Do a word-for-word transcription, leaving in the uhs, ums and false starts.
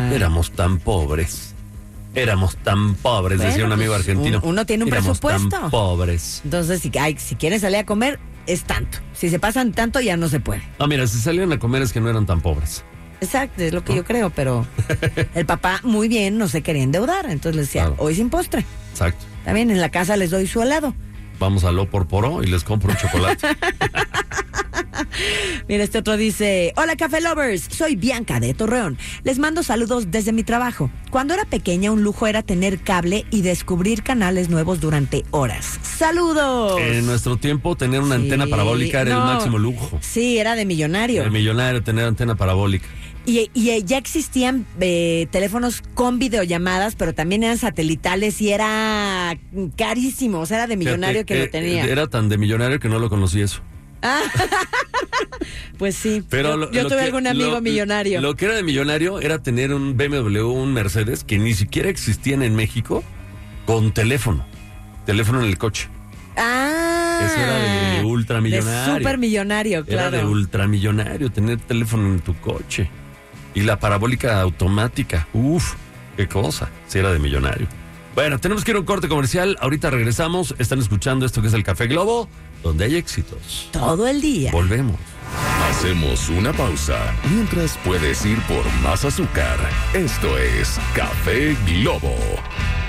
Éramos tan pobres. Éramos tan pobres, bueno, decía un amigo pues, argentino. Uno tiene un Éramos presupuesto. Tan pobres. Entonces, si, ay, si quieren salir a comer, es tanto. Si se pasan tanto, ya no se puede. No, mira, si salían a comer es que no eran tan pobres. Exacto, es lo que ¿no? yo creo, pero el papá muy bien no se quería endeudar. Entonces le decía, claro, hoy sin postre. Exacto. También en la casa les doy su helado. Vamos a Lo por Poró y les compro un chocolate. Mira, este otro dice: hola Café Lovers, soy Bianca de Torreón. Les mando saludos desde mi trabajo. Cuando era pequeña, un lujo era tener cable y descubrir canales nuevos durante horas. ¡Saludos! En nuestro tiempo, tener una sí, antena parabólica era no, el máximo lujo. Sí, era de millonario. De millonario tener antena parabólica. Y, y ya existían eh, teléfonos con videollamadas, pero también eran satelitales y era carísimo. O sea, era de millonario Fíjate, que eh, lo tenía. Era tan de millonario que no lo conocí eso. Ah, pues sí, pero yo, lo, yo lo tuve que, algún amigo lo, millonario. Lo que era de millonario era tener un B M W, un Mercedes, que ni siquiera existían en México, con teléfono, teléfono en el coche. Ah, eso era de ultramillonario. De supermillonario, claro. Era de ultramillonario tener teléfono en tu coche. Y la parabólica automática, uff, qué cosa, si era de millonario. Bueno, tenemos que ir a un corte comercial, ahorita regresamos, están escuchando esto que es el Café Globo, donde hay éxitos. Todo el día. Volvemos. Hacemos una pausa, mientras puedes ir por más azúcar. Esto es Café Globo.